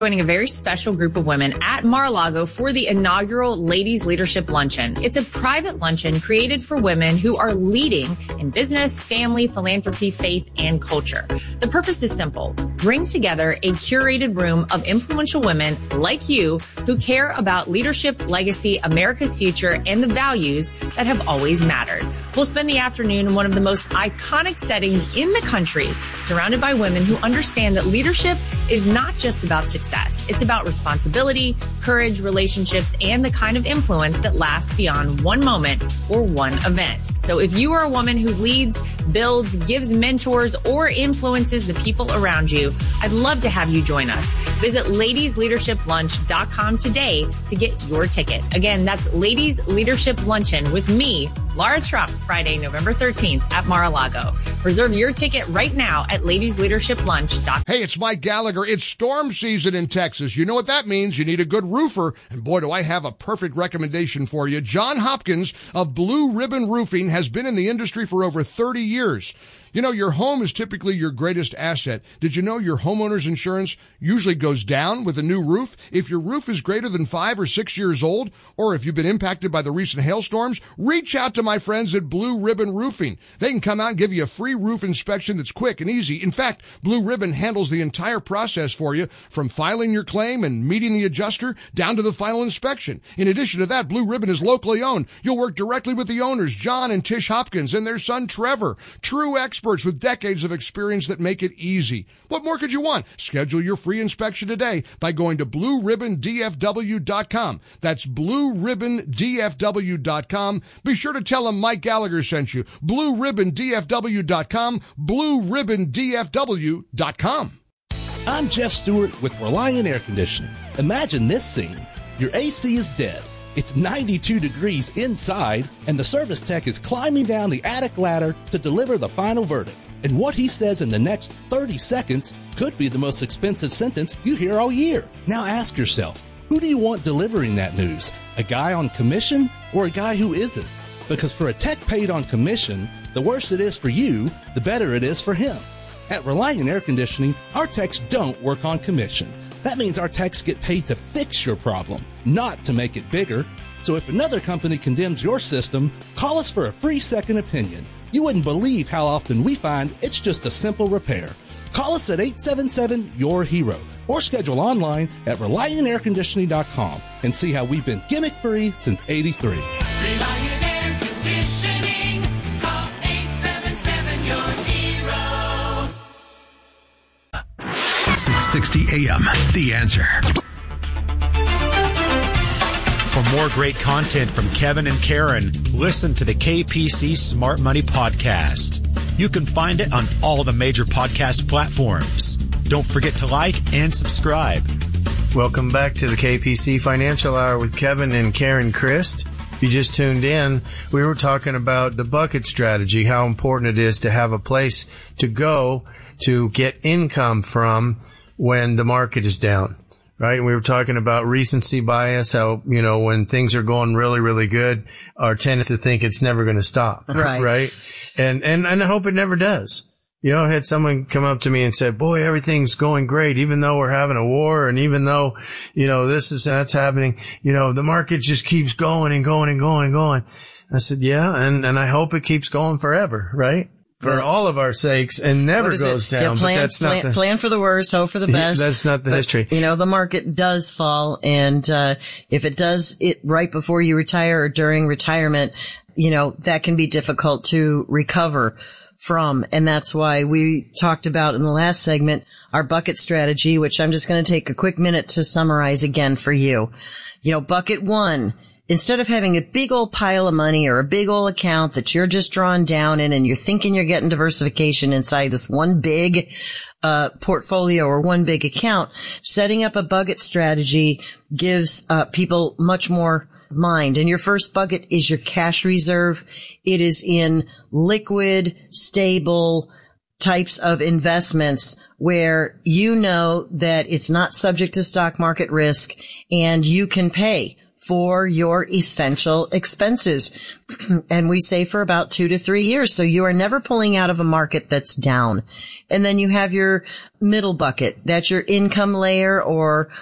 Joining a very special group of women at Mar-a-Lago for the inaugural Ladies Leadership Luncheon. It's a private luncheon created for women who are leading in business, family, philanthropy, faith, and culture. The purpose is simple. Bring together a curated room of influential women like you who care about leadership, legacy, America's future, and the values that have always mattered. We'll spend the afternoon in one of the most iconic settings in the country, surrounded by women who understand that leadership is not just about success. It's about responsibility, courage, relationships, and the kind of influence that lasts beyond one moment or one event. So if you are a woman who leads, builds, gives mentors, or influences the people around you, I'd love to have you join us. Visit ladiesleadershiplunch.com today to get your ticket. Again, that's Ladies Leadership Luncheon with me, Laura Trump, Friday, November 13th at Mar-a-Lago. Reserve your ticket right now at ladiesleadershiplunch.com. Hey, it's Mike Gallagher. It's storm season in Texas. You know what that means. You need a good roofer. And boy, do I have a perfect recommendation for you. John Hopkins of Blue Ribbon Roofing has been in the industry for over 30 years. You know, your home is typically your greatest asset. Did you know your homeowner's insurance usually goes down with a new roof? If your roof is greater than 5 or 6 years old, or if you've been impacted by the recent hailstorms, reach out to my friends at Blue Ribbon Roofing. They can come out and give you a free roof inspection that's quick and easy. In fact, Blue Ribbon handles the entire process for you, from filing your claim and meeting the adjuster down to the final inspection. In addition to that, Blue Ribbon is locally owned. You'll work directly with the owners, John and Tish Hopkins, and their son, Trevor. True experts with decades of experience that make it easy. What more could you want? Schedule your free inspection today by going to blueribbondfw.com. That's blueribbondfw.com. Be sure to tell them Mike Gallagher sent you. blueribbondfw.com, blueribbondfw.com. I'm Jeff Stewart with Reliant Air Conditioning. Imagine this scene. Your AC is dead. It's 92 degrees inside, and the service tech is climbing down the attic ladder to deliver the final verdict. And what he says in the next 30 seconds could be the most expensive sentence you hear all year. Now ask yourself, who do you want delivering that news? A guy on commission or a guy who isn't? Because for a tech paid on commission, the worse it is for you, the better it is for him. At Reliant Air Conditioning, our techs don't work on commission. That means our techs get paid to fix your problem, not to make it bigger. So if another company condemns your system, call us for a free second opinion. You wouldn't believe how often we find it's just a simple repair. Call us at 877-YOUR-HERO or schedule online at ReliantAirConditioning.com and see how we've been gimmick-free since '83. Reliant Air Conditioning. Call 877-YOUR-HERO. 660 AM, The Answer. For more great content from Kevin and Karen, listen to the KPC Smart Money Podcast. You can find it on all the major podcast platforms. Don't forget to like and subscribe. Welcome back to the KPC Financial Hour with Kevin and Karen Christ. If you just tuned in, we were talking about the bucket strategy, how important it is to have a place to go to get income from when the market is down. Right. We were talking about recency bias, how, you know, when things are going really, really good, our tendency to think it's never going to stop. Right. Right. And I hope it never does. You know, I had someone come up to me and say, boy, everything's going great, even though we're having a war and even though, you know, that's happening, you know, the market just keeps going and going and going and going. I said, yeah. And I hope it keeps going forever. Right. For all of our sakes, and never goes down. Yeah, plan for the worst, hope for the best. That's not the history. You know, the market does fall, and if it does it right before you retire or during retirement, you know, that can be difficult to recover from. And that's why we talked about in the last segment our bucket strategy, which I'm just going to take a quick minute to summarize again for you. You know, bucket one. Instead of having a big old pile of money or a big old account that you're just drawing down in and you're thinking you're getting diversification inside this one big portfolio or one big account, setting up a bucket strategy gives people much more mind. And your first bucket is your cash reserve. It is in liquid, stable types of investments where you know that it's not subject to stock market risk and you can pay for your essential expenses. And we say for about 2 to 3 years. So you are never pulling out of a market that's down. And then you have your middle bucket. That's your income layer or